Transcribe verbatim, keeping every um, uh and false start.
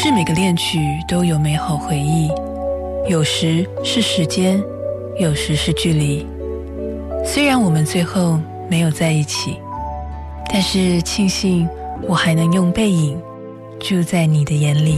是每个恋曲都有美好回忆，有时是时间，有时是距离。虽然我们最后没有在一起，但是庆幸我还能用背影住在你的眼里。